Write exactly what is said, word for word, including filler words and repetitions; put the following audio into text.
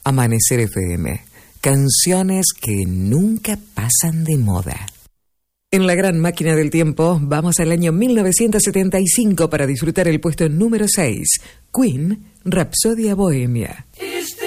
Amanecer F M. Canciones que nunca pasan de moda. En la gran máquina del tiempo, vamos al año mil novecientos setenta y cinco para disfrutar el puesto número seis. Queen, Rapsodia Bohemia.